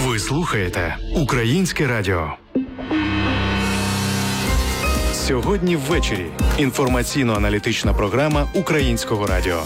Ви слухаєте Українське радіо. Сьогодні ввечері. Інформаційно-аналітична програма Українського радіо.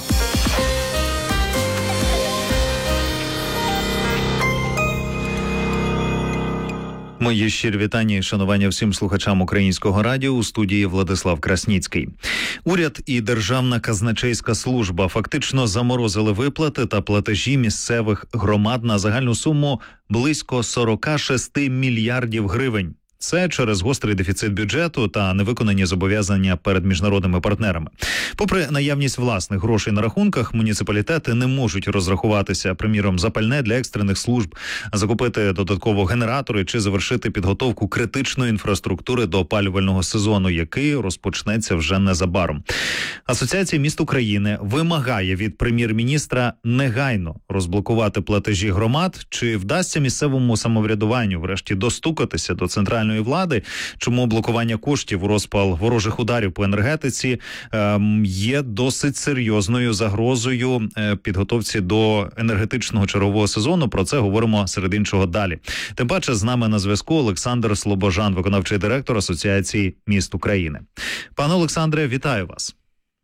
Мої щирі вітання і шанування всім слухачам Українського радіо. У студії Владислав Красніцький. Уряд і Державна казначейська служба фактично заморозили виплати та платежі місцевих громад на загальну суму близько 46 мільярдів гривень. Це через гострий дефіцит бюджету та невиконані зобов'язання перед міжнародними партнерами. Попри наявність власних грошей на рахунках, муніципалітети не можуть розрахуватися, приміром, за пальне для екстрених служб, закупити додатково генератори чи завершити підготовку критичної інфраструктури до опалювального сезону, який розпочнеться вже незабаром. Асоціація міст України вимагає від прем'єр-міністра негайно розблокувати платежі громад. Чи вдасться місцевому самоврядуванню врешті достукатися до центральної влади, чому блокування коштів у розпал ворожих ударів по енергетиці є досить серйозною загрозою підготовці до енергетичного чергового сезону. Про це говоримо серед іншого далі. Тим паче з нами на зв'язку Олександр Слобожан, виконавчий директор Асоціації міст України. Пане Олександре, вітаю вас.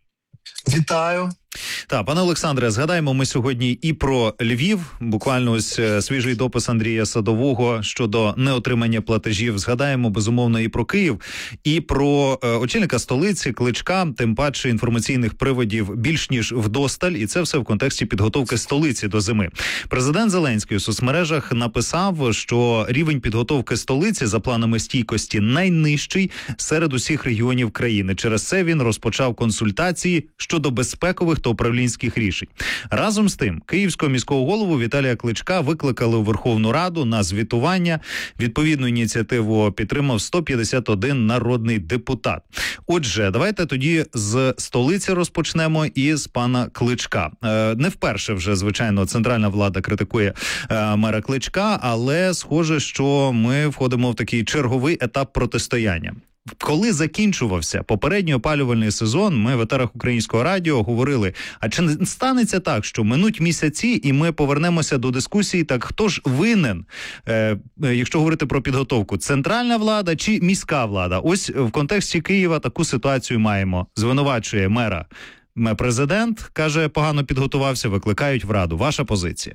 Вітаю. Так, пане Олександре, згадаємо ми сьогодні і про Львів, буквально ось свіжий допис Андрія Садового щодо неотримання платежів. Згадаємо, безумовно, і про Київ, і про очільника столиці Кличка, тим паче інформаційних приводів більш ніж вдосталь, і це все в контексті підготовки столиці до зими. Президент Зеленський у соцмережах написав, що рівень підготовки столиці за планами стійкості найнижчий серед усіх регіонів країни. Через це він розпочав консультації щодо безпекових та управлінських рішень. Разом з тим, київського міського голову Віталія Кличка викликали у Верховну Раду на звітування. Відповідну ініціативу підтримав 151 народний депутат. Отже, давайте тоді з столиці розпочнемо і з пана Кличка. Не вперше вже, звичайно, центральна влада критикує мера Кличка, але схоже, що ми входимо в такий черговий етап протистояння. Коли закінчувався попередній опалювальний сезон, ми в етерах Українського радіо говорили, а чи не станеться так, що минуть місяці і ми повернемося до дискусії, так хто ж винен, якщо говорити про підготовку, центральна влада чи міська влада? Ось в контексті Києва таку ситуацію маємо. Звинувачує мера президент, каже, погано підготувався, викликають в Раду. Ваша позиція?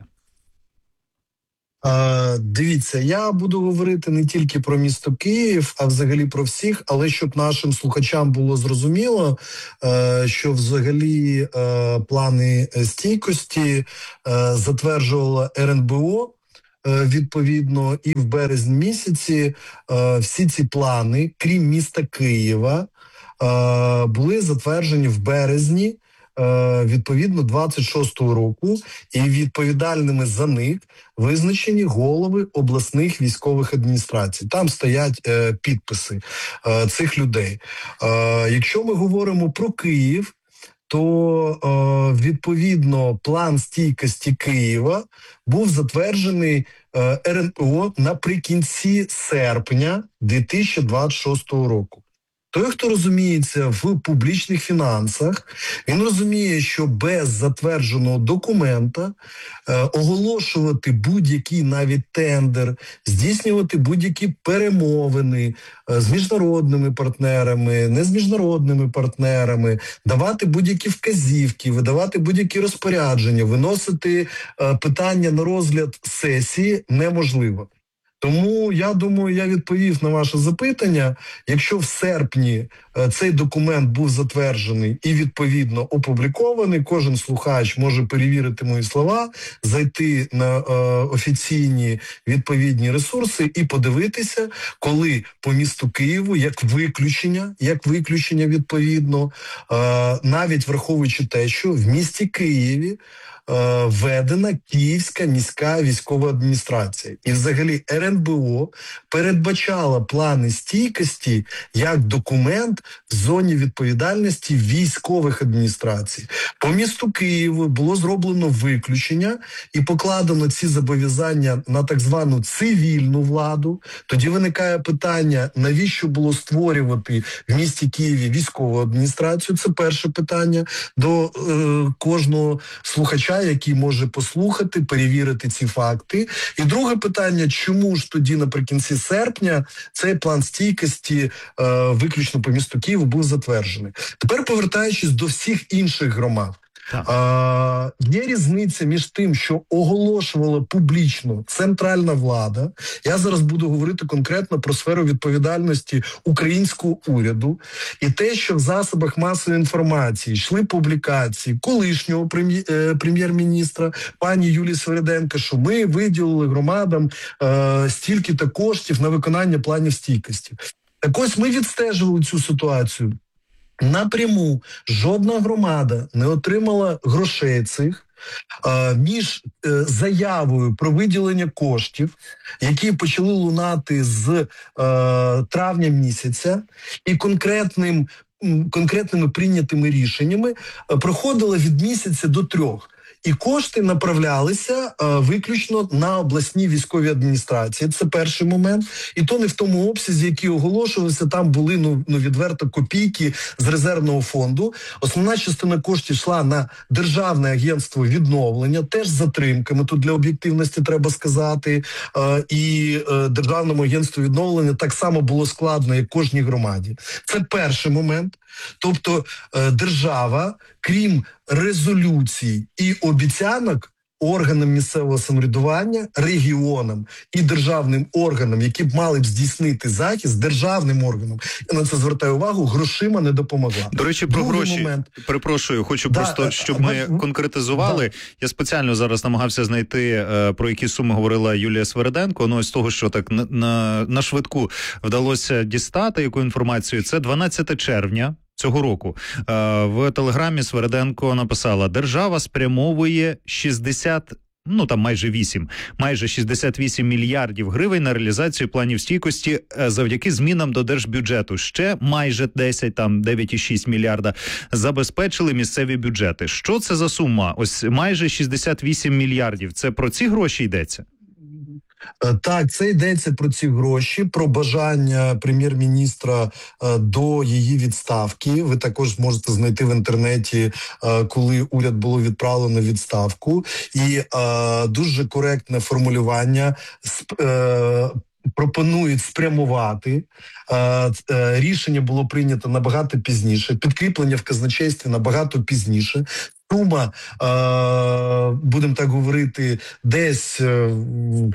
Дивіться, я буду говорити не тільки про місто Київ, а взагалі про всіх, але щоб нашим слухачам було зрозуміло, що взагалі плани стійкості затверджувала РНБО, відповідно, і в березні місяці всі ці плани, крім міста Києва, були затверджені в березні, відповідно 26-го року, і відповідальними за них визначені голови обласних військових адміністрацій. Там стоять підписи цих людей. Якщо ми говоримо про Київ, то відповідно план стійкості Києва був затверджений РНБО наприкінці серпня 2026 року. Той, хто розуміється в публічних фінансах, він розуміє, що без затвердженого документа оголошувати будь-який навіть тендер, здійснювати будь-які перемовини з міжнародними партнерами, не з міжнародними партнерами, давати будь-які вказівки, видавати будь-які розпорядження, виносити питання на розгляд сесії неможливо. Тому, я думаю, я відповів на ваше запитання. Якщо в серпні цей документ був затверджений і, відповідно, опублікований, кожен слухач може перевірити мої слова, зайти на офіційні відповідні ресурси і подивитися, коли по місту Києву, як виключення відповідно, навіть враховуючи те, що в місті Києві введена Київська міська військова адміністрація. І взагалі РНБО передбачала плани стійкості як документ в зоні відповідальності військових адміністрацій. По місту Києву було зроблено виключення і покладено ці зобов'язання на так звану цивільну владу. Тоді виникає питання, навіщо було створювати в місті Києві військову адміністрацію? Це перше питання до кожного слухача, слухача, який може послухати, перевірити ці факти. І друге питання, чому ж тоді наприкінці серпня цей план стійкості виключно по місту Києву був затверджений. Тепер повертаючись до всіх інших громад. Є різниця між тим, що оголошувала публічно центральна влада. Я зараз буду говорити конкретно про сферу відповідальності українського уряду. І те, що в засобах масової інформації йшли публікації колишнього прем'єр-міністра пані Юлії Свериденко, що ми виділили громадам стільки-то коштів на виконання планів стійкості. Так ось ми відстежували цю ситуацію. Напряму жодна громада не отримала грошей цих між заявою про виділення коштів, які почали лунати з травня місяця, і конкретними прийнятими рішеннями проходило від місяця до 3. І кошти направлялися виключно на обласні військові адміністрації. Це перший момент. І то не в тому обсязі, який оголошувався. Там були відверто копійки з резервного фонду. Основна частина коштів йшла на Державне агентство відновлення, теж з затримками. Тут для об'єктивності треба сказати. І Державному агентству відновлення так само було складно, як кожній громаді. Це перший момент. Тобто держава, крім резолюцій і обіцянок органам місцевого самоврядування, регіонам і державним органам, які б мали б здійснити захист, державним органам, я на це звертаю увагу, грошима не допомогла. До речі, про гроші, перепрошую, хочу просто, щоб ми конкретизували. Я спеціально зараз намагався знайти, про які суми говорила Юлія Свериденко, ну, з того, що так на швидку вдалося дістати яку інформацію, це 12 червня цього року. В телеграмі Свериденко написала: держава спрямовує майже 68 мільярдів гривень на реалізацію планів стійкості завдяки змінам до держбюджету. Ще майже 9,6 мільярда забезпечили місцеві бюджети. Що це за сума? Ось майже 68 мільярдів. Це про ці гроші йдеться? Так, це йдеться про ці гроші, про бажання прем'єр-міністра до її відставки. Ви також можете знайти в інтернеті, коли уряд було відправлено в відставку. І дуже коректне формулювання пропонують спрямувати. Рішення було прийнято набагато пізніше, підкріплення в казначействі набагато пізніше. Сума, будемо так говорити, десь в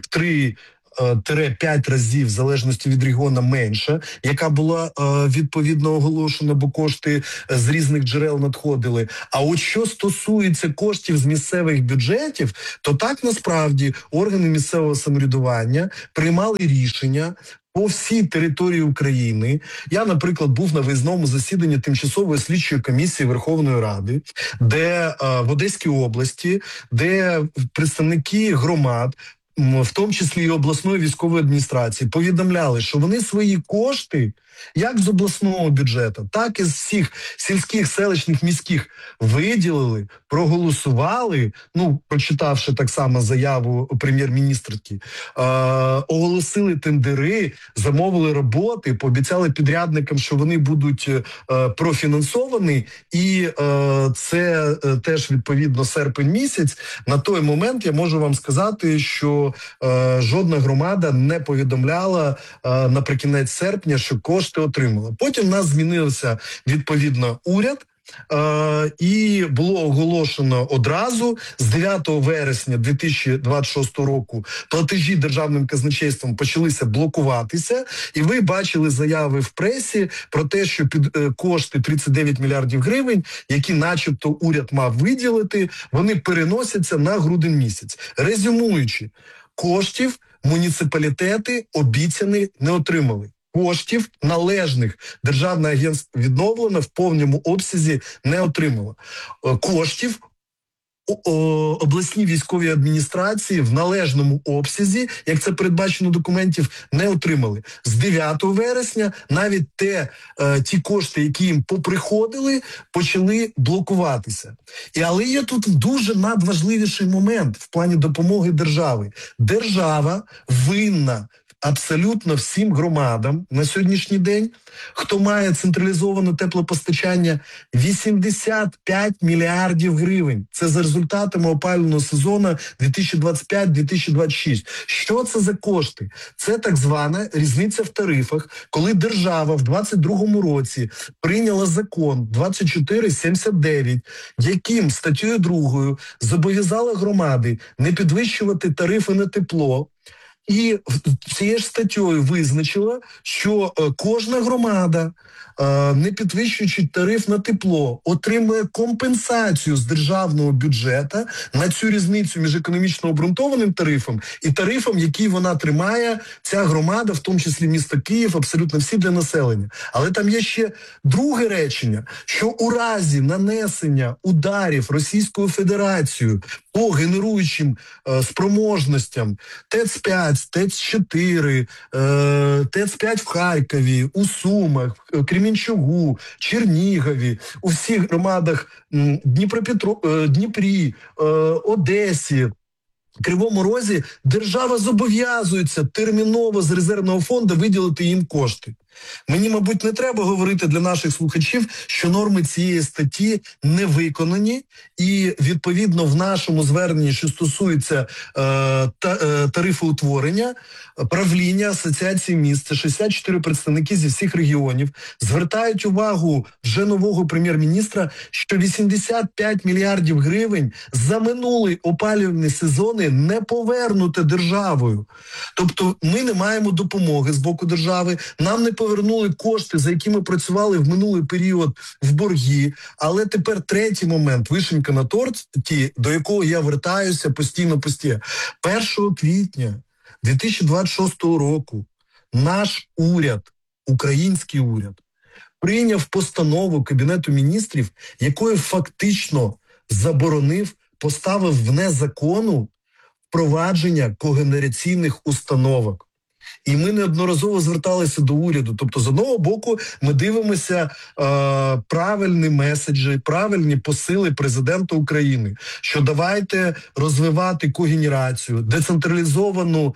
3-5 разів, в залежності від регіону, менша, яка була відповідно оголошена, бо кошти з різних джерел надходили. А от що стосується коштів з місцевих бюджетів, то так насправді органи місцевого самоврядування приймали рішення по всій території України. Я, наприклад, був на виїзному засіданні Тимчасової слідчої комісії Верховної Ради, де в Одеській області, де представники громад, в тому числі і обласної військової адміністрації, повідомляли, що вони свої кошти, як з обласного бюджету, так і з всіх сільських, селищних, міських, виділили, проголосували, прочитавши так само заяву прем'єр-міністрки, оголосили тендери, замовили роботи, пообіцяли підрядникам, що вони будуть профінансовані, і це теж відповідно серпень місяць. На той момент я можу вам сказати, що жодна громада не повідомляла наприкінець серпня, що кошти отримала. Потім в нас змінився відповідно уряд, і було оголошено одразу з 9 вересня 2026 року платежі державним казначейством почалися блокуватися, і ви бачили заяви в пресі про те, що кошти 39 мільярдів гривень, які начебто уряд мав виділити, вони переносяться на грудень місяць. Резюмуючи, коштів муніципалітети обіцяні не отримали. Коштів належних Державне агентство відновлено в повному обсязі не отримало. Коштів обласні військові адміністрації в належному обсязі, як це передбачено документів, не отримали. З 9 вересня навіть ті кошти, які їм поприходили, почали блокуватися. Але є тут дуже надважливіший момент в плані допомоги держави. Держава винна абсолютно всім громадам на сьогоднішній день, хто має централізоване теплопостачання, 85 мільярдів гривень. Це за результатами опалювального сезону 2025-2026. Що це за кошти? Це так звана різниця в тарифах, коли держава в 2022 році прийняла закон 2479, яким статтею 2 зобов'язала громади не підвищувати тарифи на тепло. І цією ж статтею визначила, що кожна громада, не підвищуючи тариф на тепло, отримує компенсацію з державного бюджету на цю різницю між економічно обґрунтованим тарифом і тарифом, який вона тримає, ця громада, в тому числі місто Київ, абсолютно всі для населення. Але там є ще друге речення, що у разі нанесення ударів Російською Федерацією по генеруючим спроможностям ТЕЦ-5, ТЕЦ-4, ТЕЦ-5 в Харкові, у Сумах, Кремінчугу, Чернігові, у всіх громадах Дніпрі, Одесі, Кривому Розі, держава зобов'язується терміново з резервного фонду виділити їм кошти. Мені, мабуть, не треба говорити для наших слухачів, що норми цієї статті не виконані, і, відповідно, в нашому зверненні, що стосується тарифоутворення, правління Асоціації міст, це 64 представники зі всіх регіонів, звертають увагу вже нового прем'єр-міністра, що 85 мільярдів гривень за минулий опалювальний сезони не повернуте державою. Тобто ми не маємо допомоги з боку держави, нам не повернули кошти, за які ми працювали в минулий період в борги. Але тепер третій момент, вишенька на торті, до якого я вертаюся постійно. 1 квітня 2026 року наш уряд, український уряд, прийняв постанову Кабінету міністрів, якою фактично заборонив, поставив вне закону впровадження когенераційних установок. І ми неодноразово зверталися до уряду. Тобто, з одного боку, ми дивимося правильні меседжі, правильні посили президента України, що давайте розвивати когенерацію, децентралізовану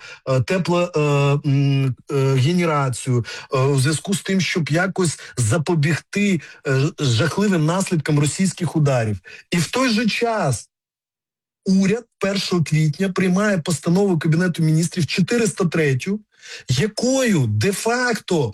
теплогенерацію у зв'язку з тим, щоб якось запобігти жахливим наслідкам російських ударів. І в той же час уряд 1 квітня приймає постанову Кабінету міністрів 403, якою де-факто,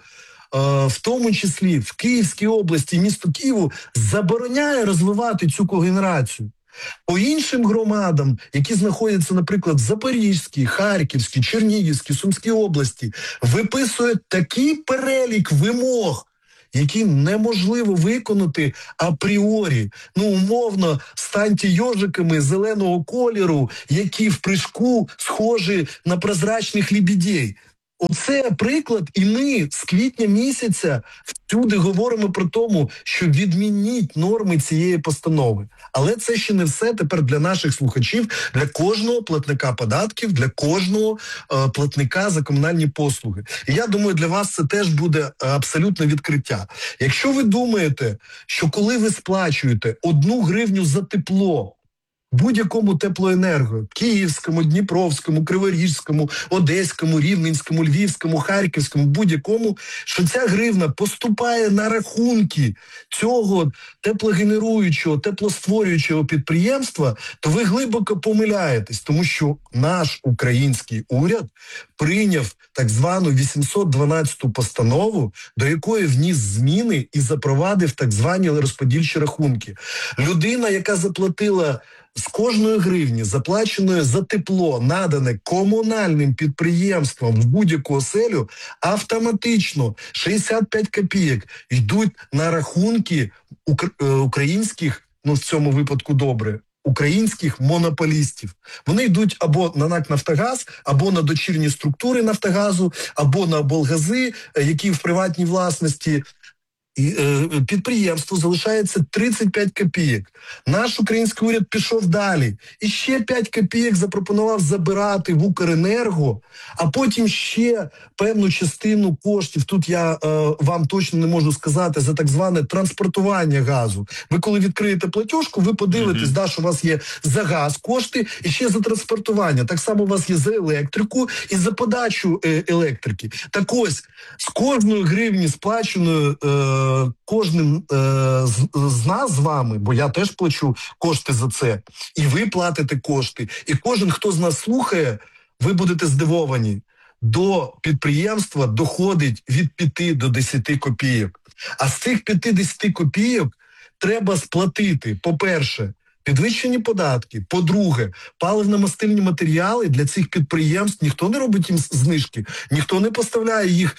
в тому числі в Київській області, місто Києву, забороняє розвивати цю когенерацію. По іншим громадам, які знаходяться, наприклад, в Запорізькій, Харківській, Чернігівській, Сумській області, виписує такий перелік вимог, які неможливо виконати апріорі. Умовно, станьте йожиками зеленого кольору, які в прыжку схожі на прозрачних лебедей. Оце приклад, і ми з квітня місяця всюди говоримо про тому, що відмініть норми цієї постанови. Але це ще не все тепер для наших слухачів, для кожного платника податків, для кожного платника за комунальні послуги. І я думаю, для вас це теж буде абсолютне відкриття. Якщо ви думаєте, що коли ви сплачуєте 1 гривню за тепло, будь-якому теплоенерго, Київському, Дніпровському, Криворізькому, Одеському, Рівненському, Львівському, Харківському, будь-якому, що ця гривна поступає на рахунки цього теплогенеруючого, теплостворюючого підприємства, то ви глибоко помиляєтесь, тому що наш український уряд прийняв так звану 812 постанову, до якої вніс зміни і запровадив так звані розподільчі рахунки. Людина, яка заплатила з кожної гривні, заплаченої за тепло, надане комунальним підприємством в будь-яку оселю, автоматично 65 копійок йдуть на рахунки українських, в цьому випадку добре, українських монополістів. Вони йдуть або на НАК «Нафтогаз», або на дочірні структури «Нафтогазу», або на облгази, які в приватній власності. підприємству залишається 35 копійок. Наш український уряд пішов далі. І ще 5 копійок запропонував забирати в Укренерго, а потім ще певну частину коштів, тут я вам точно не можу сказати, за так зване транспортування газу. Ви коли відкриєте платіжку, ви подивитесь, що у вас є за газ кошти і ще за транспортування. Так само у вас є за електрику і за подачу електрики. Так ось, з кожної гривні сплаченою кожним з нас з вами, бо я теж плачу кошти за це, і ви платите кошти, і кожен, хто з нас слухає, ви будете здивовані. До підприємства доходить від 5 до 10 копійок. А з цих 5-10 копійок треба сплатити, по-перше, підвищені податки, по-друге, паливно-мастильні матеріали для цих підприємств, ніхто не робить їм знижки, ніхто не поставляє їх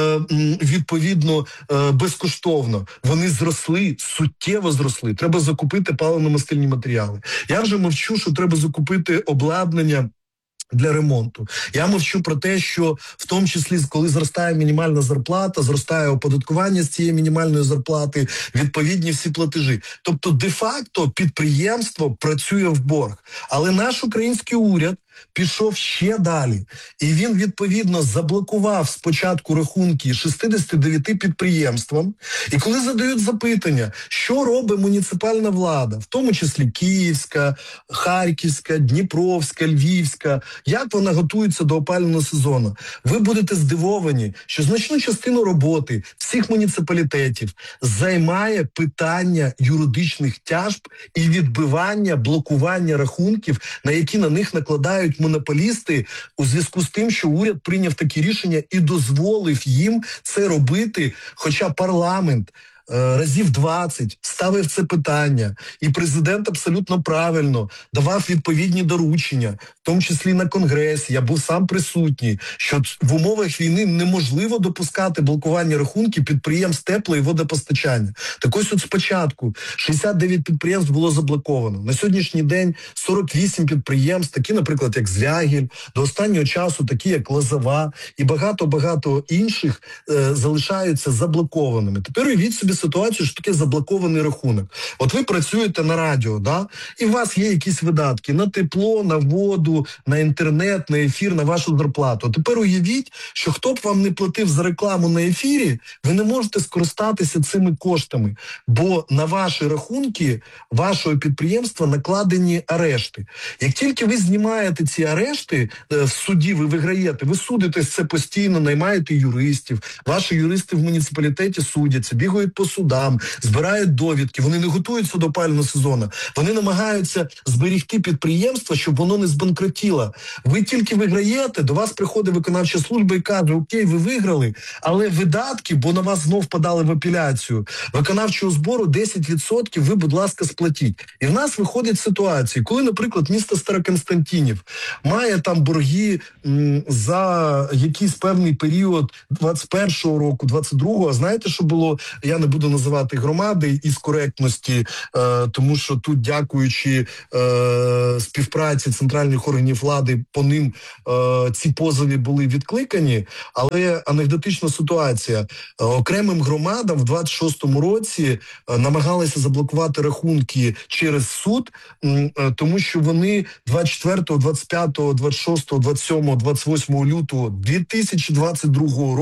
відповідно безкоштовно. Вони зросли, суттєво зросли. Треба закупити паливно-мастильні матеріали. Я вже мовчу, що треба закупити обладнання для ремонту. Я мовчу про те, що в тому числі, коли зростає мінімальна зарплата, зростає оподаткування з цієї мінімальної зарплати, відповідні всі платежі. Тобто, де-факто, підприємство працює в борг. Але наш український уряд пішов ще далі. І він, відповідно, заблокував спочатку рахунки 69 підприємствам. І коли задають запитання, що робить муніципальна влада, в тому числі Київська, Харківська, Дніпровська, Львівська, як вона готується до опалювального сезону, ви будете здивовані, що значну частину роботи всіх муніципалітетів займає питання юридичних тяжб і відбивання, блокування рахунків, на які на них накладають монополісти у зв'язку з тим, що уряд прийняв такі рішення і дозволив їм це робити, хоча парламент разів 20 ставив це питання, і президент абсолютно правильно давав відповідні доручення, в тому числі на Конгресі, я був сам присутній, що в умовах війни неможливо допускати блокування рахунків підприємств тепло- і водопостачання. Так ось спочатку 69 підприємств було заблоковано. На сьогоднішній день 48 підприємств, такі, наприклад, як Звягіль, до останнього часу такі, як Лозова, і багато-багато інших залишаються заблокованими. Тепер уявіть собі ситуацію, що таке заблокований рахунок. От ви працюєте на радіо, да? І у вас є якісь видатки на тепло, на воду, на інтернет, на ефір, на вашу зарплату. Тепер уявіть, що хто б вам не платив за рекламу на ефірі, ви не можете скористатися цими коштами, бо на ваші рахунки вашого підприємства накладені арешти. Як тільки ви знімаєте ці арешти, в суді ви виграєте, ви судитесь це постійно, наймаєте юристів, ваші юристи в муніципалітеті судяться, бігають по судам, збирають довідки, вони не готуються до опалювального сезону, вони намагаються зберегти підприємство, щоб воно не збанкротіло. Ви тільки виграєте, до вас приходить виконавча служба і каже, окей, ви виграли, але видатки, бо на вас знов подали в апеляцію, виконавчого збору 10% ви, будь ласка, сплатіть. І в нас виходить ситуація, коли, наприклад, місто Староконстантинів має там борги за якийсь певний період 21-го року, 22-го, а знаєте, що було? Я не буду називати громади із коректності, тому що тут, дякуючи співпраці центральних органів влади, по ним ці позови були відкликані, але анекдотична ситуація. Окремим громадам в 26-му році намагалися заблокувати рахунки через суд, тому що вони 24, 25, 26, 27, 28 лютого 2022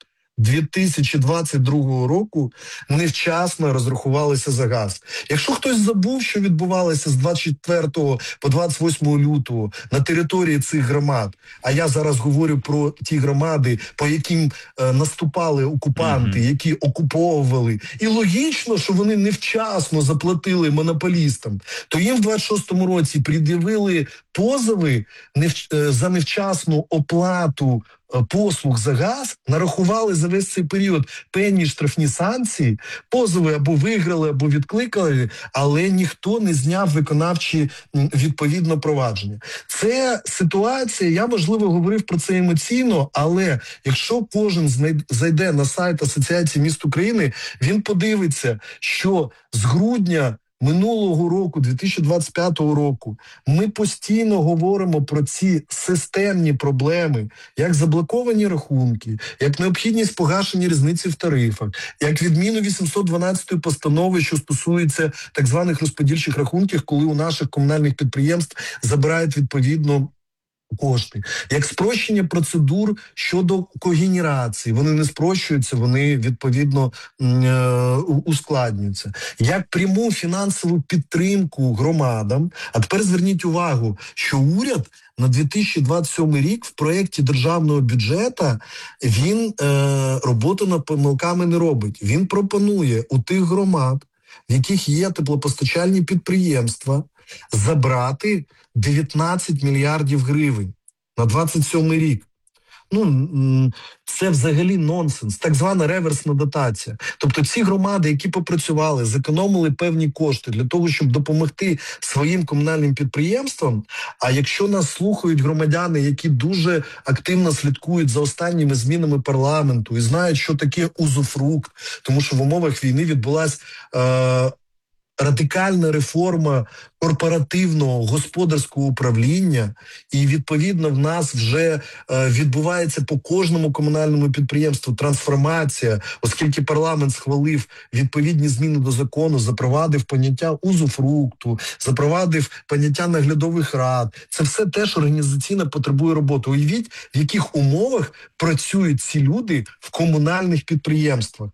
року невчасно розрахувалися за газ. Якщо хтось забув, що відбувалося з 24 по 28 лютого на території цих громад, а я зараз говорю про ті громади, по яким наступали окупанти, які окуповували, і логічно, що вони невчасно заплатили монополістам, то їм в 26-му році пред'явили позови за невчасну оплату послуг за газ, нарахували за весь цей період певні штрафні санкції, позови або виграли, або відкликали, але ніхто не зняв виконавчі відповідно провадження. Це ситуація, я, можливо, говорив про це емоційно, але якщо кожен зайде на сайт Асоціації міст України, він подивиться, що з грудня минулого року, 2025 року, ми постійно говоримо про ці системні проблеми, як заблоковані рахунки, як необхідність погашення різниці в тарифах, як відміну 812 постанови, що стосується так званих розподільчих рахунків, коли у наших комунальних підприємств забирають відповідно кошти, як спрощення процедур щодо когенерації. Вони не спрощуються, вони відповідно ускладнюються. Як пряму фінансову підтримку громадам. А тепер зверніть увагу, що уряд на 2027 рік в проєкті державного бюджету він роботу над помилками не робить. Він пропонує у тих громад, в яких є теплопостачальні підприємства, забрати 19 мільярдів гривень на 27 рік. Це взагалі нонсенс, так звана реверсна дотація. Тобто ці громади, які попрацювали, зекономили певні кошти для того, щоб допомогти своїм комунальним підприємствам, а якщо нас слухають громадяни, які дуже активно слідкують за останніми змінами парламенту і знають, що таке узуфрукт, тому що в умовах війни відбулась радикальна реформа корпоративного господарського управління, і відповідно в нас вже відбувається по кожному комунальному підприємству трансформація, оскільки парламент схвалив відповідні зміни до закону, запровадив поняття узуфрукту, запровадив поняття наглядових рад. Це все теж організаційно потребує роботи. Уявіть, в яких умовах працюють ці люди в комунальних підприємствах.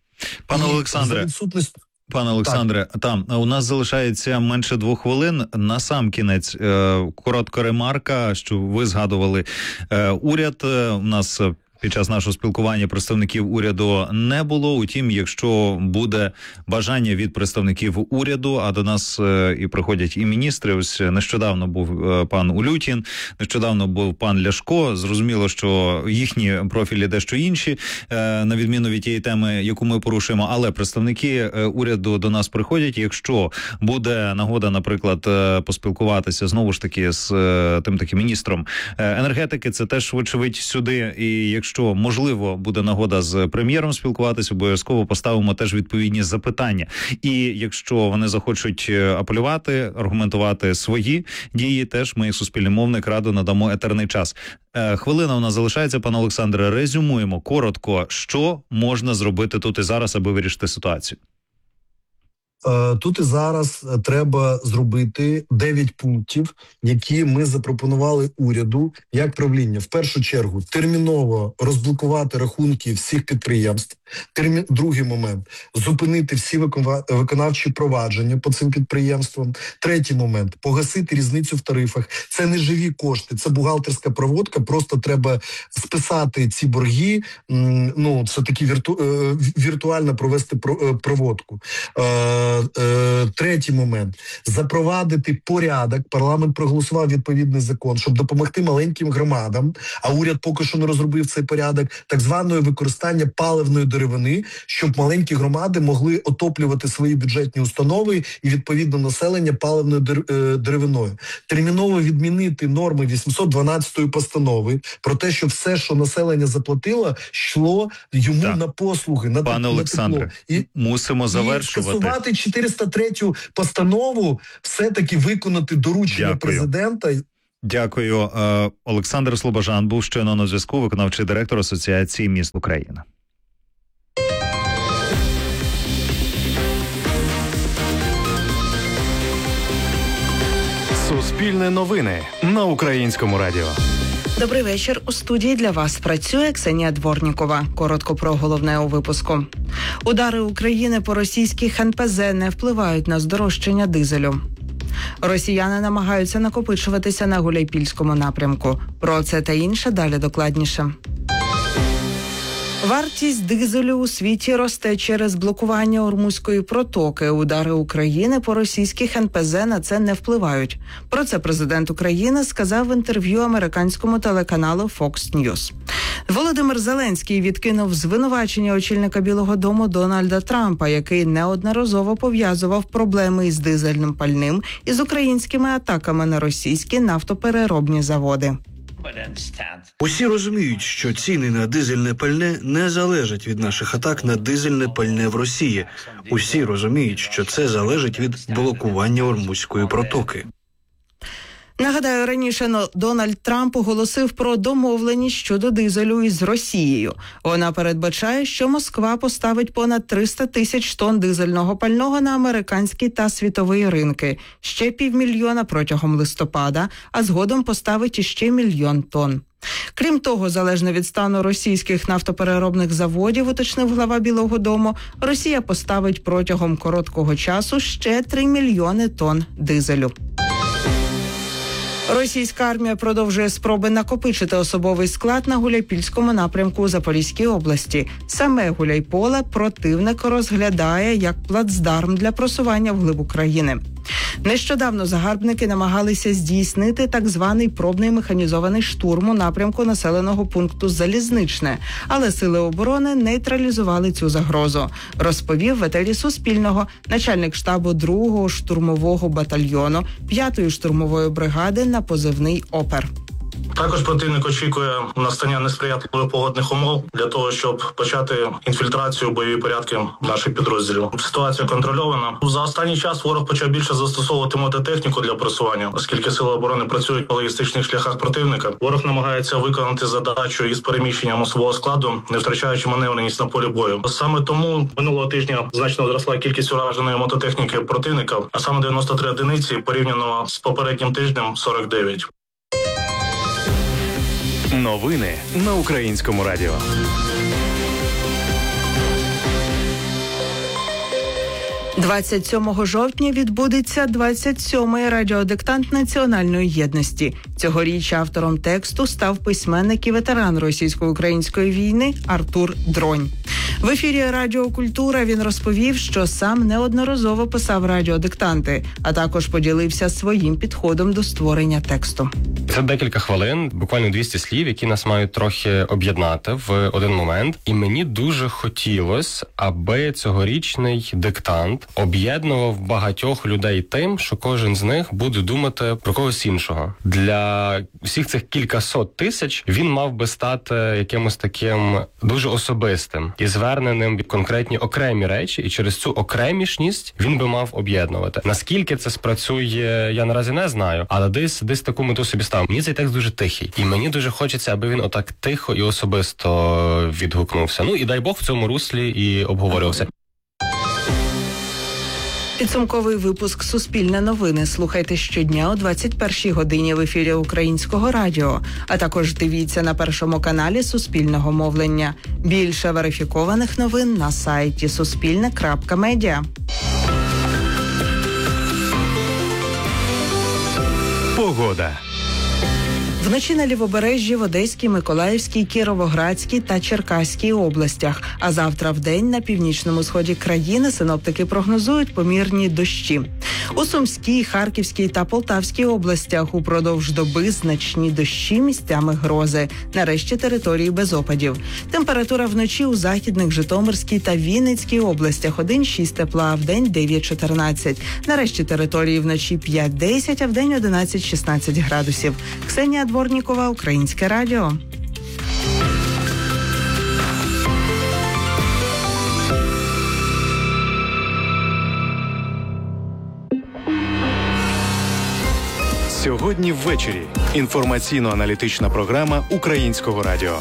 Пане Олександре, там у нас залишається менше 2 хвилин. Насамкінець, коротка ремарка, що ви згадували уряд. У нас під час нашого спілкування представників уряду не було. Утім, якщо буде бажання від представників уряду, а до нас і приходять і міністри, ось нещодавно був пан Улютін, нещодавно був пан Ляшко, зрозуміло, що їхні профілі дещо інші, на відміну від тієї теми, яку ми порушуємо, але представники уряду до нас приходять. Якщо буде нагода, наприклад, поспілкуватися знову ж таки з тим таким міністром енергетики, це теж вочевидь сюди, і якщо можливо буде нагода з прем'єром спілкуватися, обов'язково поставимо теж відповідні запитання. І якщо вони захочуть апелювати, аргументувати свої дії, теж ми, як суспільний мовник, радо надамо етерний час. Хвилина у нас залишається, пане Олександре, резюмуємо коротко, що можна зробити тут і зараз, аби вирішити ситуацію. Тут і зараз треба зробити 9 пунктів, які ми запропонували уряду як правління. В першу чергу терміново розблокувати рахунки всіх підприємств. Другий момент – зупинити всі виконавчі провадження по цим підприємствам. Третій момент – погасити різницю в тарифах. Це не живі кошти, це бухгалтерська проводка, просто треба списати ці борги, це таки віртуально провести проводку. Третій момент – запровадити порядок. Парламент проголосував відповідний закон, щоб допомогти маленьким громадам, а уряд поки що не розробив цей порядок, так званої використання паливної деревини, щоб маленькі громади могли отоплювати свої бюджетні установи і відповідно населення паливною деревиною. Терміново відмінити норми 812 постанови про те, що все, що населення заплатило, йшло йому на послуги, на тепло. Пане Олександре, мусимо завершувати. І скасувати 403 постанову, все-таки виконати доручення президента. Дякую. Олександр Слобожан був щойно на зв'язку, виконавчий директор Асоціації міст України. Суспільне новини на Українському радіо. Добрий вечір. У студії для вас працює Ксенія Дворнікова. Коротко про головне у випуску. Удари України по російських НПЗ не впливають на здорожчання дизелю. Росіяни намагаються накопичуватися на Гуляйпільському напрямку. Про це та інше далі докладніше. Вартість дизелю у світі росте через блокування Ормузької протоки. Удари України по російських НПЗ на це не впливають. Про це президент України сказав в інтерв'ю американському телеканалу Fox News. Володимир Зеленський відкинув звинувачення очільника Білого дому Дональда Трампа, який неодноразово пов'язував проблеми із дизельним пальним із українськими атаками на російські нафтопереробні заводи. Усі розуміють, що ціни на дизельне пальне не залежать від наших атак на дизельне пальне в Росії. Усі розуміють, що це залежить від блокування Ормузької протоки. Нагадаю, раніше Дональд Трамп оголосив про домовленість щодо дизелю із Росією. Вона передбачає, що Москва поставить понад 300 тисяч тонн дизельного пального на американський та світовий ринки, ще 500 000 протягом листопада, а згодом поставить іще 1 мільйон тонн. Крім того, залежно від стану російських нафтопереробних заводів, уточнив глава Білого дому, Росія поставить протягом короткого часу ще 3 мільйони тонн дизелю. Російська армія продовжує спроби накопичити особовий склад на Гуляйпільському напрямку у Запорізькій області. Саме Гуляйполе противник розглядає як плацдарм для просування вглиб України. Нещодавно загарбники намагалися здійснити так званий пробний механізований штурм у напрямку населеного пункту Залізничне, але сили оборони нейтралізували цю загрозу, розповів в етері Суспільного начальник штабу 2-го штурмового батальйону 5-ї штурмової бригади на позивний «Опер». Також противник очікує настання несприятливих погодних умов для того, щоб почати інфільтрацію в бойові порядки наших підрозділів. Ситуація контрольована. За останній час ворог почав більше застосовувати мототехніку для просування, оскільки сили оборони працюють по логістичних шляхах противника. Ворог намагається виконати задачу із переміщенням особового складу, не втрачаючи маневреність на полі бою. Саме тому минулого тижня значно зросла кількість ураженої мототехніки противника, а саме 93 одиниці порівняно з попереднім тижнем 49. Новини на Українському радіо. – 27 жовтня відбудеться 27-й радіодиктант Національної єдності. Цьогоріч автором тексту став письменник і ветеран російсько-української війни Артур Дронь. В ефірі Радіо Культура він розповів, що сам неодноразово писав радіодиктанти, а також поділився своїм підходом до створення тексту. Це декілька хвилин, буквально 200 слів, які нас мають трохи об'єднати в один момент. І мені дуже хотілося, аби цьогорічний диктант об'єднував багатьох людей тим, що кожен з них буде думати про когось іншого. Для всіх цих кількасот тисяч він мав би стати якимось таким дуже особистим і зверненим в конкретні окремі речі, і через цю окремішність він би мав об'єднувати. Наскільки це спрацює, я наразі не знаю, але десь таку мету собі став. Мені цей текст дуже тихий, і мені дуже хочеться, аби він отак тихо і особисто відгукнувся. Ну і дай Бог в цьому руслі і обговорювався. Підсумковий випуск «Суспільне новини» слухайте щодня о 21-й годині в ефірі Українського радіо, а також дивіться на Першому каналі Суспільного мовлення. Більше верифікованих новин на сайті suspilne.media. Погода. Вночі на Лівобережжі, в Одеській, Миколаївській, Кіровоградській та Черкаській областях. А завтра вдень на північному сході країни синоптики прогнозують помірні дощі. У Сумській, Харківській та Полтавській областях упродовж доби значні дощі, місцями грози. Нарешті території без опадів. Температура вночі у Західних, Житомирській та Вінницькій областях 1-6 тепла, а вдень 9-14. Нарешті території вночі 5-10, а вдень 11-16 градусів. Ксенія Дворнікова, Українське радіо. Сьогодні ввечері. Інформаційно-аналітична програма Українського радіо.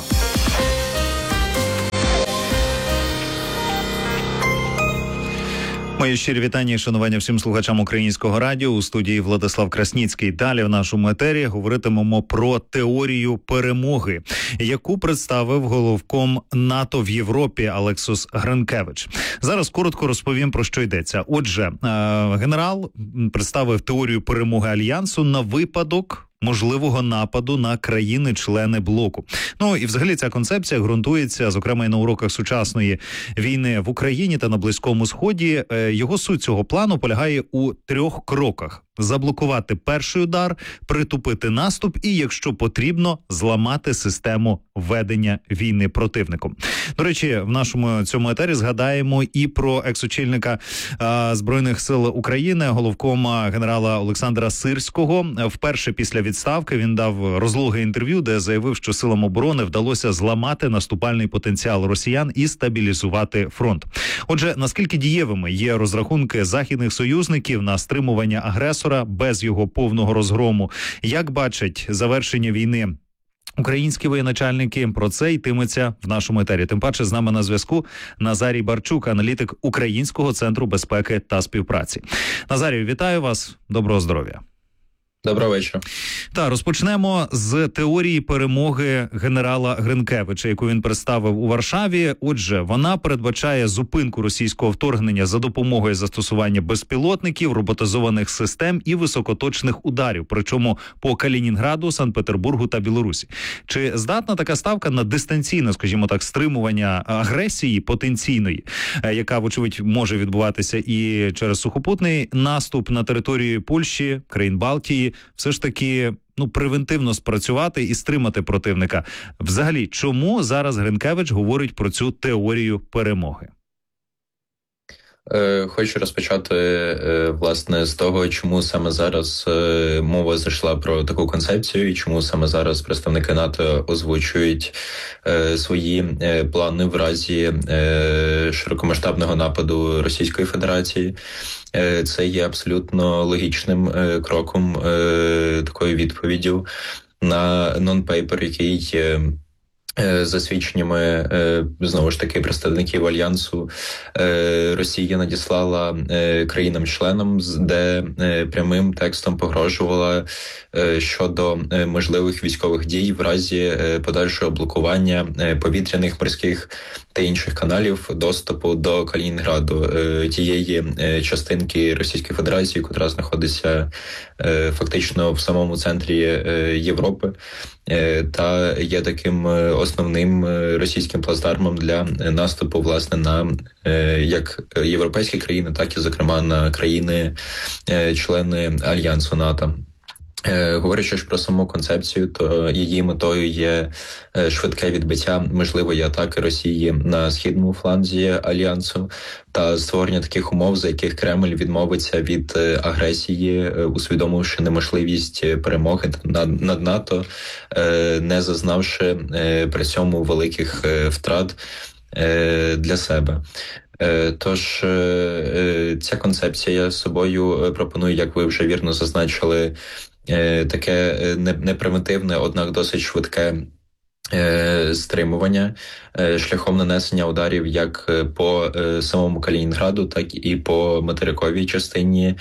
Мої щирі вітання і шанування всім слухачам Українського радіо. У студії Владислав Красніцький. Далі в нашому етері говоритимемо про теорію перемоги, яку представив головком НАТО в Європі Алексус Гринкевич. Зараз коротко розповім, про що йдеться. Отже, генерал представив теорію перемоги Альянсу на випадок можливого нападу на країни-члени блоку. Ну і взагалі ця концепція ґрунтується, зокрема, і на уроках сучасної війни в Україні та на Близькому Сході. Його суть цього плану полягає у 3 кроках. Заблокувати перший удар, притупити наступ і, якщо потрібно, зламати систему ведення війни противником. До речі, в нашому цьому етері згадаємо і про екс-очільника Збройних сил України, головкома генерала Олександра Сирського. Вперше після відставки він дав розлоге інтерв'ю, де заявив, що силам оборони вдалося зламати наступальний потенціал росіян і стабілізувати фронт. Отже, наскільки дієвими є розрахунки західних союзників на стримування агресора без його повного розгрому? Як бачать завершення війни українські воєначальники? Про це йтиметься в нашому етері. Тим паче з нами на зв'язку Назарій Барчук, аналітик Українського центру безпеки та співпраці. Назарію, вітаю вас. Доброго здоров'я. Доброго вечора. Так, розпочнемо з теорії перемоги генерала Гринкевича, яку він представив у Варшаві. Отже, вона передбачає зупинку російського вторгнення за допомогою застосування безпілотників, роботизованих систем і високоточних ударів, причому по Калінінграду, Санкт-Петербургу та Білорусі. Чи здатна така ставка на дистанційне, скажімо так, стримування агресії потенційної, яка, вочевидь, може відбуватися і через сухопутний наступ на територію Польщі, країн Балтії, все ж таки превентивно спрацювати і стримати противника? Взагалі, чому зараз Гринкевич говорить про цю теорію перемоги? Хочу розпочати, власне, з того, чому саме зараз мова зайшла про таку концепцію і чому саме зараз представники НАТО озвучують свої плани в разі широкомасштабного нападу Російської Федерації. Це є абсолютно логічним кроком, такою відповіддю на нон-пейпер, який за свідченнями, знову ж таки, представників Альянсу, Росія надіслала країнам-членам, де прямим текстом погрожувала щодо можливих військових дій в разі подальшого блокування повітряних, морських та інших каналів доступу до Калінінграду, тієї частинки Російської Федерації, яка знаходиться фактично в самому центрі Європи, та є таким основним російським плацдармом для наступу, власне, на як європейські країни, так і, зокрема, на країни-члени Альянсу НАТО. Говорячи ж про саму концепцію, то її метою є швидке відбиття можливої атаки Росії на східному фланзі Альянсу та створення таких умов, за яких Кремль відмовиться від агресії, усвідомивши неможливість перемоги над НАТО, не зазнавши при цьому великих втрат для себе. Тож ця концепція собою пропонує, як ви вже вірно зазначили, таке непримітивне, однак досить швидке стримування шляхом нанесення ударів як по самому Калінінграду, так і по материковій частині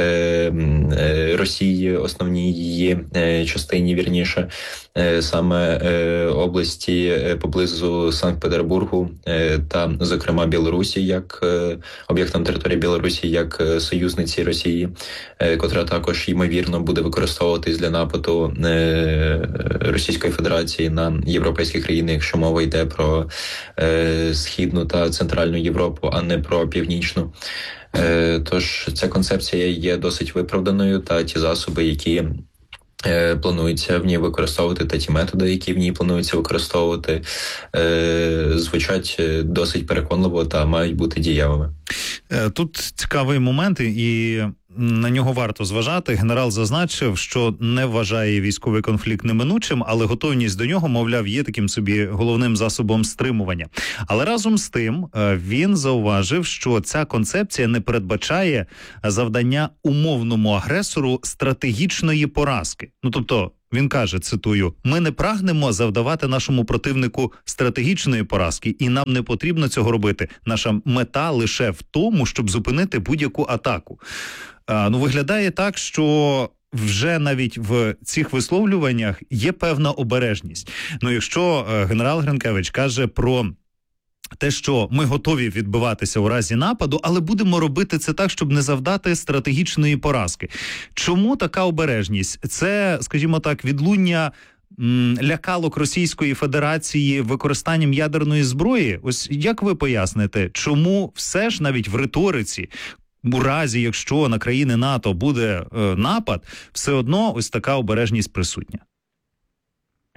Росії, основній її частині, вірніше, саме області поблизу Санкт-Петербургу та, зокрема, Білорусі, як об'єктом території Білорусі, як союзниці Росії, котра також, ймовірно, буде використовуватись для нападу Російської Федерації на європейські країни, якщо мова йде про Східну та Центральну Європу, а не про Північну. Тож ця концепція є досить виправданою, та ті засоби, які планується в ній використовувати, та ті методи, які в ній плануються використовувати, звучать досить переконливо та мають бути дієвими. Тут цікавий момент, і на нього варто зважати. Генерал зазначив, що не вважає військовий конфлікт неминучим, але готовність до нього, мовляв, є таким собі головним засобом стримування. Але разом з тим він зауважив, що ця концепція не передбачає завдання умовному агресору стратегічної поразки. Тобто, він каже, цитую, «Ми не прагнемо завдавати нашому противнику стратегічної поразки, і нам не потрібно цього робити. Наша мета лише в тому, щоб зупинити будь-яку атаку». Виглядає так, що вже навіть в цих висловлюваннях є певна обережність. Якщо генерал Гринкевич каже про те, що ми готові відбиватися у разі нападу, але будемо робити це так, щоб не завдати стратегічної поразки. Чому така обережність? Це, скажімо так, відлуння лякалок Російської Федерації використанням ядерної зброї? Ось як ви поясните, чому все ж навіть в риториці, у разі, якщо на країни НАТО буде напад, все одно ось така обережність присутня?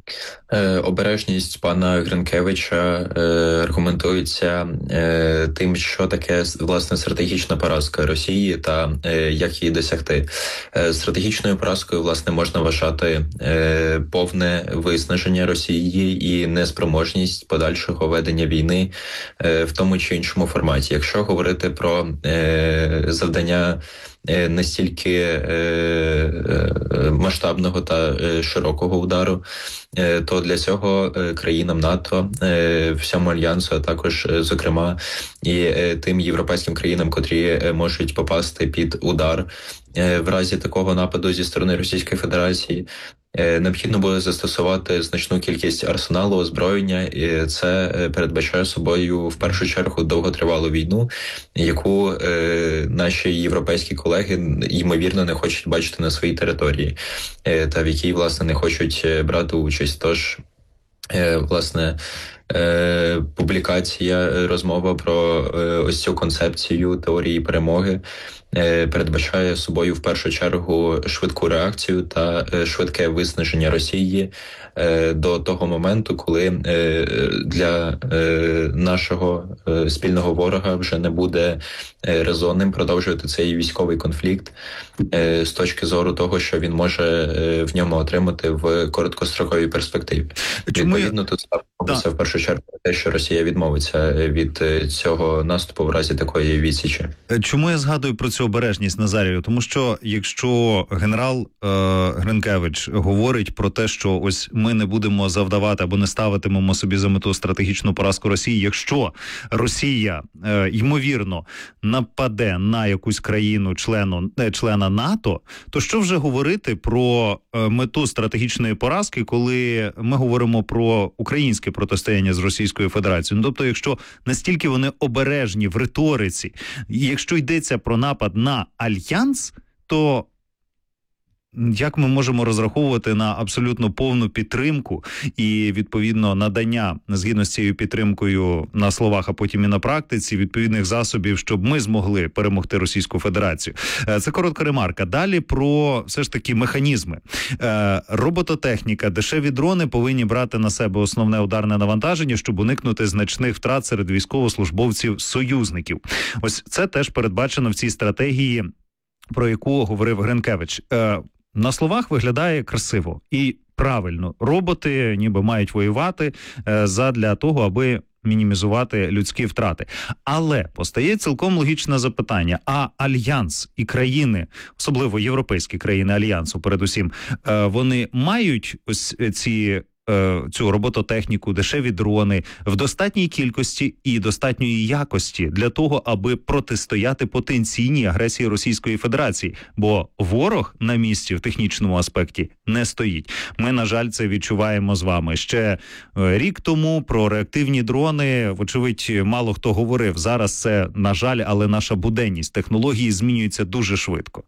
Обережність пана Гринкевича аргументується тим, що таке, власне, стратегічна поразка Росії та як її досягти. Стратегічною поразкою, власне, можна вважати повне виснаження Росії і неспроможність подальшого ведення війни в тому чи іншому форматі. Якщо говорити про завдання настільки масштабного та широкого удару, то для цього країнам НАТО, всьому альянсу, а також, зокрема, і тим європейським країнам, котрі можуть попасти під удар в разі такого нападу зі сторони Російської Федерації, необхідно буде застосувати значну кількість арсеналу, озброєння, і це передбачає собою в першу чергу довготривалу війну, яку наші європейські колеги, ймовірно, не хочуть бачити на своїй території, та в якій, власне, не хочуть брати участь. Тож, власне, публікація, розмова про ось цю концепцію теорії перемоги передбачає собою в першу чергу швидку реакцію та швидке виснаження Росії до того моменту, коли для нашого спільного ворога вже не буде резонним продовжувати цей військовий конфлікт з точки зору того, що він може в ньому отримати в короткостроковій перспективі. Відповідно, тут ставиться в першу чергу те, що Росія відмовиться від цього наступу в разі такої відсічі. Чому я згадую про цю обережність, Назарію? Тому що якщо генерал Гринкевич говорить про те, що ось ми не будемо завдавати або не ставитимемо собі за мету стратегічну поразку Росії, якщо Росія, ймовірно, нападе на якусь країну члена НАТО, то що вже говорити про мету стратегічної поразки, коли ми говоримо про українське протистояння з Російською Федерацією? Ну, тобто, якщо настільки вони обережні в риториці, і якщо йдеться про напад на альянс, то як ми можемо розраховувати на абсолютно повну підтримку і, відповідно, надання, згідно з цією підтримкою на словах, а потім і на практиці, відповідних засобів, щоб ми змогли перемогти Російську Федерацію? Це коротка ремарка. Далі про, все ж таки, механізми. Робототехніка, дешеві дрони повинні брати на себе основне ударне навантаження, щоб уникнути значних втрат серед військовослужбовців-союзників. Ось це теж передбачено в цій стратегії, про яку говорив Гринкевич. На словах виглядає красиво і правильно. Роботи ніби мають воювати задля того, аби мінімізувати людські втрати. Але постає цілком логічне запитання. А Альянс і країни, особливо європейські країни Альянсу, передусім, вони мають ось цю робототехніку, дешеві дрони в достатній кількості і достатньої якості для того, аби протистояти потенційній агресії Російської Федерації. Бо ворог на місці в технічному аспекті не стоїть. Ми, на жаль, це відчуваємо з вами. Ще рік тому про реактивні дрони, вочевидь, мало хто говорив. Зараз це, на жаль, але наша буденність. Технології змінюються дуже швидко.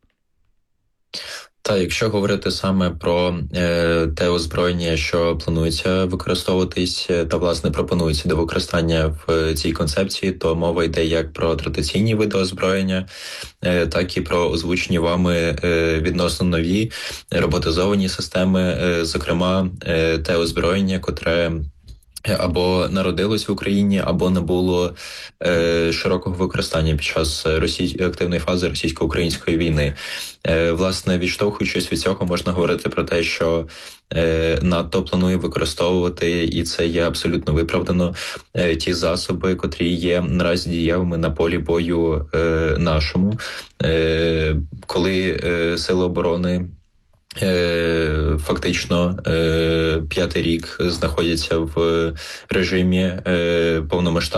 Та, якщо говорити саме про те озброєння, що планується використовуватись та, власне, пропонується до використання в цій концепції, то мова йде як про традиційні види озброєння, так і про озвучені вами відносно нові роботизовані системи, зокрема те озброєння, котре або народилось в Україні, або не було широкого використання під час активної фази російсько-української війни. Власне, відштовхуючись від цього, можна говорити про те, що НАТО планує використовувати, і це є абсолютно виправдано, ті засоби, котрі є наразі дієвими на полі бою нашому, коли Сили оборони фактично 5-й рік знаходяться в режимі повномасштабної